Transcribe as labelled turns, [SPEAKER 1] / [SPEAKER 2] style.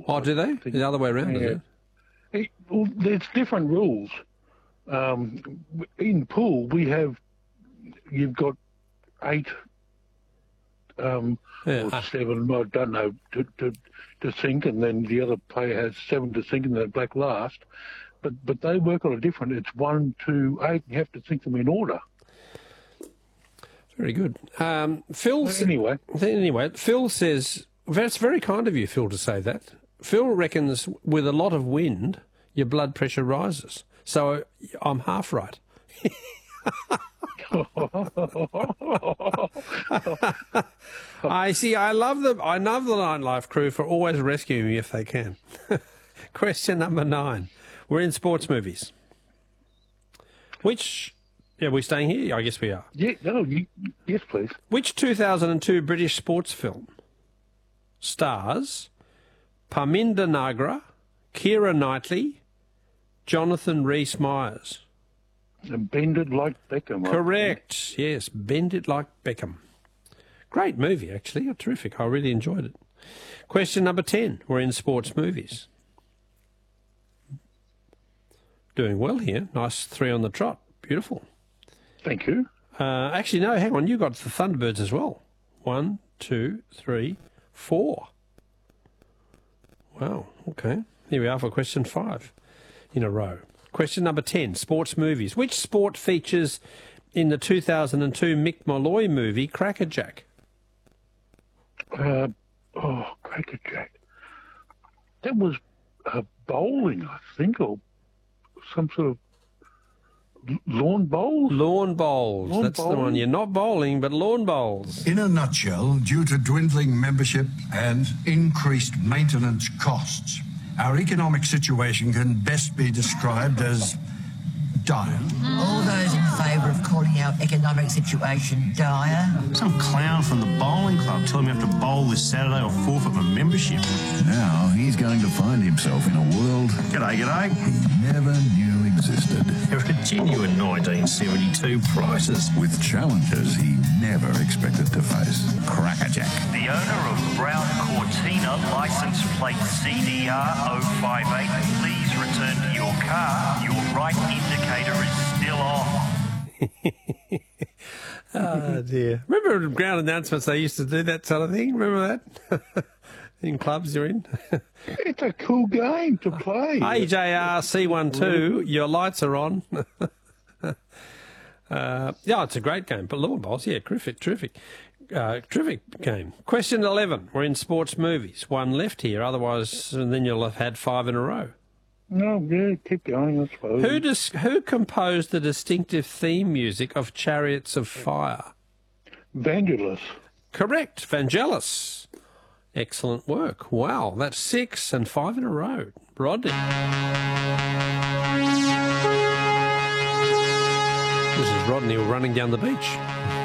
[SPEAKER 1] pool.
[SPEAKER 2] Oh, do they? The other way around, is it?
[SPEAKER 1] Well, there's different rules. In pool, you've got 8 or 7, I don't know, to sink, and then the other player has 7 to sink, and then black last. But they work on a different. It's 1, 2, 8. You have to sink them in order.
[SPEAKER 2] Very good. Phil.
[SPEAKER 1] Anyway,
[SPEAKER 2] Phil says that's very kind of you, Phil, to say that. Phil reckons with a lot of wind, your blood pressure rises. So I'm half right. I love the Nightlife crew for always rescuing me if they can. Question number 9. We're in sports movies. Are we staying here? I guess we are.
[SPEAKER 1] Yes, please.
[SPEAKER 2] Which 2002 British sports film stars Parminder Nagra, Keira Knightley, Jonathan Rhys-Myers?
[SPEAKER 1] Bend It Like Beckham.
[SPEAKER 2] Correct. Yes, Bend It Like Beckham. Great movie, actually. Terrific. I really enjoyed it. Question number 10. We're in sports movies. Doing well here. Nice 3 on the trot. Beautiful.
[SPEAKER 1] Thank you.
[SPEAKER 2] Actually, no, hang on. You got the Thunderbirds as well. 1, 2, 3, 4. Wow. Okay. Here we are for question 5 in a row. Question number 10, sports movies. Which sport features in the 2002 Mick Molloy movie Crackerjack?
[SPEAKER 1] Crackerjack. That was bowling, I think, or some sort of lawn bowls?
[SPEAKER 2] Lawn bowls. That's the one. You're not bowling, but lawn bowls.
[SPEAKER 3] In a nutshell, due to dwindling membership and increased maintenance costs, our economic situation can best be described as dire.
[SPEAKER 4] All those in favour of calling our economic situation dire?
[SPEAKER 5] Some clown from the bowling club telling me I have to bowl this Saturday or forfeit my membership.
[SPEAKER 3] Now he's going to find himself in a world
[SPEAKER 5] G'day.
[SPEAKER 3] he never knew existed.
[SPEAKER 5] There are genuine 1972 prices.
[SPEAKER 3] With challenges he never expected to face. Crackerjack.
[SPEAKER 6] The owner of Brown Cortina, license plate CDR 058, please return to your car. Your right indicator is still on.
[SPEAKER 2] Oh, dear. Remember ground announcements, they used to do that sort of thing? Remember that? In clubs you're in?
[SPEAKER 1] It's a cool game to play.
[SPEAKER 2] AJR C12, your lights are on. Yeah, it's a great game. But lawn bowls, yeah, terrific. Terrific game. Question 11. We're in sports movies. 1 left here, otherwise, and then you'll have had 5 in a row.
[SPEAKER 1] No, yeah, keep going, I suppose.
[SPEAKER 2] Who composed the distinctive theme music of Chariots of Fire?
[SPEAKER 1] Vangelis.
[SPEAKER 2] Correct, Vangelis. Excellent work. Wow, that's 6 and 5 in a row. Rodney. This is Rodney running down the beach.